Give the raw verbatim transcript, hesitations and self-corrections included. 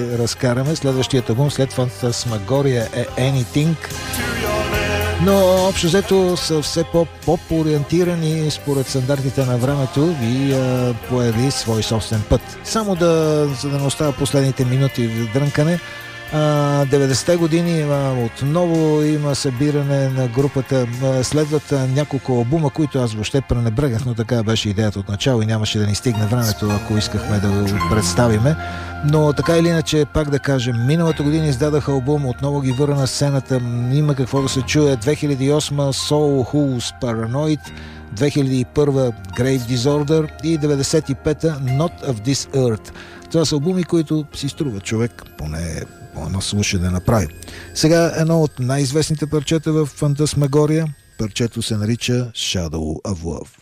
разкараме. Следващият албум след Фантасмагория е Anything. Но общо взето са все по-поп ориентирани според стандартите на времето и а, появи свой собствен път. Само да, за да не оставя последните минути в дрънкане, а, деветдесетте години а, отново има събиране на групата. А, следват а, няколко албума, които аз въобще пренебрегнах, но така беше идеята от начало и нямаше да ни стигне времето, ако искахме да го представиме. Но така или иначе, пак да кажем, миналата година издадаха албум, отново ги върна на сцената, има какво да се чуе. две хиляди и осма Soul Who's Paranoid, две хиляди и първа Grave Disorder и деветдесет и пета Not of This Earth. Това са албуми, които си струва човек поне по едно слушане да направи. Сега едно от най-известните парчета в Фантасмагория. Парчето се нарича Shadow of Love.